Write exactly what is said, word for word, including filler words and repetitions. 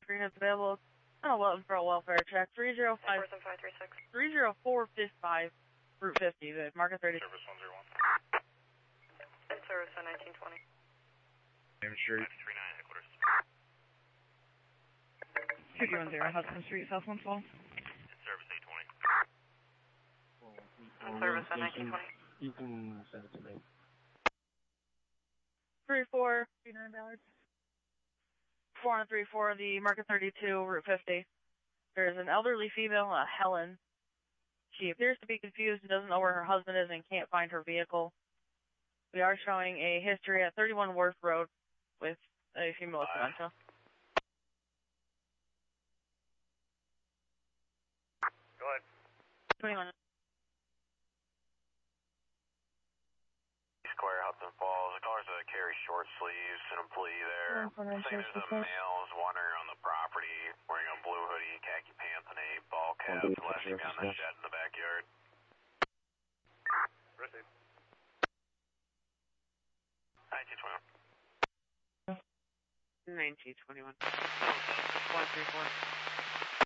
Green is available. Oh, well, for a welfare check. three zero five. three zero four five. Route fifty. The Market thirty. Service one zero one. Service on nineteen twenty. Name Street. five three nine headquarters. two two one zero Hudson Street, South one twelve. Service eight twenty. Service on nineteen twenty. You can send it to me. three four three nine Ballard. four one three four, the Market thirty-two, Route fifty. There's an elderly female, uh, Helen. She appears to be confused and doesn't know where her husband is and can't find her vehicle. We are showing a history at thirty-one Worth Road with a female with dementia. Go ahead. twenty-one. Square, Hudson Falls. The colors that carry short sleeves, an employee there. Saying there's a male is wandering on the property wearing a blue hoodie, khaki pants, and a ball cap, flashing on the shed in the backyard. Proceed. nineteen twenty-one. nineteen twenty-one. one three four.